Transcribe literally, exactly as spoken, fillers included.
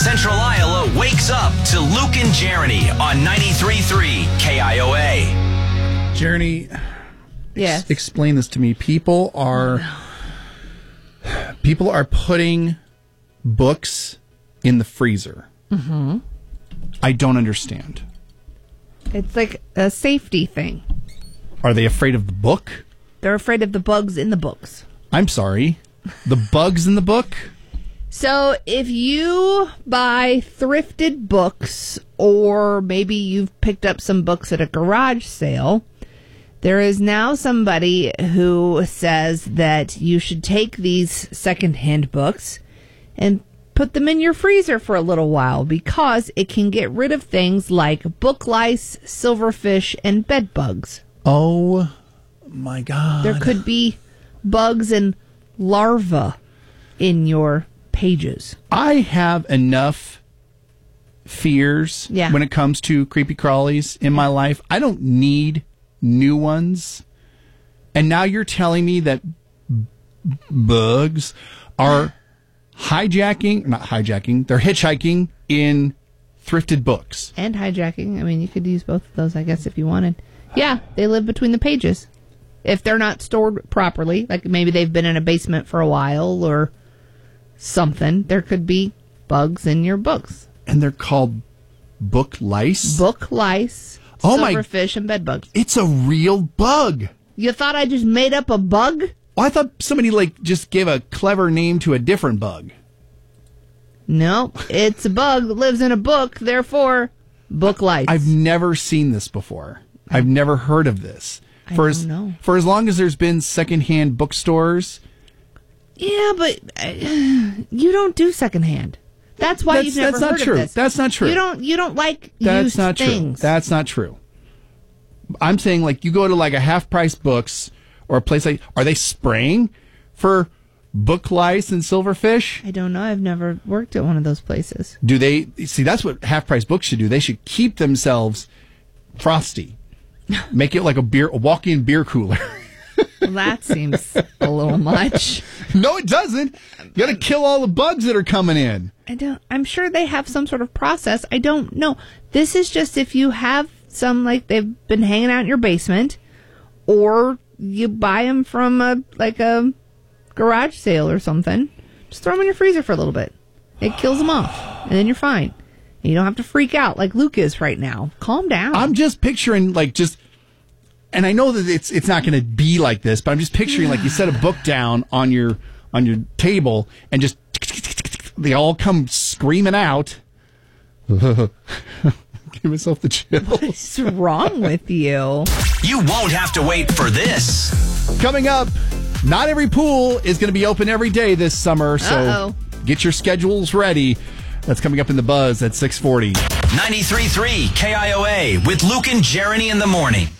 Central Iowa wakes up to Luke and Jeremy on ninety-three point three K I O A. Jeremy, yes. ex- explain this to me. People are people are putting books in the freezer. Mm-hmm. I don't understand. It's like a safety thing. Are they afraid of the book? They're afraid of the bugs in the books. I'm sorry. The bugs in the book? So if you buy thrifted books, or maybe you've picked up some books at a garage sale, there is now somebody who says that you should take these secondhand books and put them in your freezer for a little while because it can get rid of things like book lice, silverfish, and bed bugs. Oh, my God. There could be bugs and larvae in your pages. I have enough fears yeah. when it comes to creepy crawlies in my life. I don't need new ones. And now you're telling me that b- bugs are hijacking, not hijacking, they're hitchhiking in thrifted books. And hijacking. I mean, you could use both of those, I guess, if you wanted. Yeah, they live between the pages. If they're not stored properly, like maybe they've been in a basement for a while or something, there could be bugs in your books. And they're called book lice? Book lice, oh silverfish, and bed bugs. It's a real bug. You thought I just made up a bug? Well, I thought somebody like just gave a clever name to a different bug. No, it's a bug that lives in a book, therefore, book lice. I've never seen this before. I've never heard of this. I For don't as, know. For as long as there's been secondhand bookstores. Yeah, but uh, you don't do secondhand. That's why That's- you've never that's not heard true. of this. That's not true. You don't. You don't like That's used not things. true. That's not true. I'm saying like you go to like a half price books or a place like, are they spraying for book lice and silverfish? I don't know. I've never worked at one of those places. Do they see? That's what half price books should do. They should keep themselves frosty, make it like a beer, a walk-in beer cooler. Well, that seems a little much. No, it doesn't. You got to kill all the bugs that are coming in. I don't. I'm sure they have some sort of process. I don't know. This is just if you have some, like they've been hanging out in your basement, or you buy them from a like a garage sale or something. Just throw them in your freezer for a little bit. It kills them off, and then you're fine. And you don't have to freak out like Luke is right now. Calm down. I'm just picturing like just, and I know that it's it's not going to be like this, but I'm just picturing like you set a book down on your on your table and just they all come screaming out. Give myself the chills. What's wrong with you? You won't have to wait for this. Coming up, not every pool is going to be open every day this summer, so Uh-oh. get your schedules ready. That's coming up in the Buzz at six forty. ninety-three point three K I O A with Luke and Jeremy in the morning.